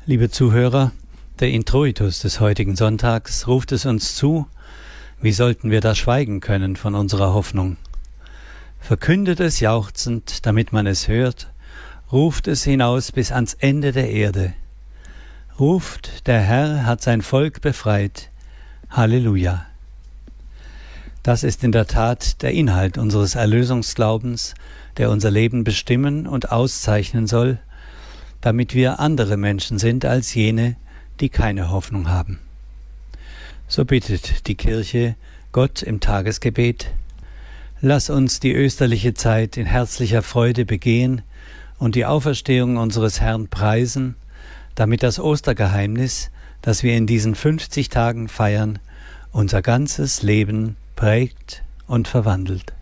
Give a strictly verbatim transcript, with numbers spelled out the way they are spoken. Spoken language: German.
Liebe Zuhörer, der Introitus des heutigen Sonntags ruft es uns zu: Wie sollten wir da schweigen können von unserer Hoffnung? Verkündet es jauchzend, damit man es hört, ruft es hinaus bis ans Ende der Erde. Ruft, der Herr hat sein Volk befreit. Halleluja! Das ist in der Tat der Inhalt unseres Erlösungsglaubens, der unser Leben bestimmen und auszeichnen soll, damit wir andere Menschen sind als jene, die keine Hoffnung haben. So bittet die Kirche Gott im Tagesgebet: Lass uns die österliche Zeit in herzlicher Freude begehen und die Auferstehung unseres Herrn preisen, damit das Ostergeheimnis, das wir in diesen fünfzig Tagen feiern, unser ganzes Leben prägt und verwandelt.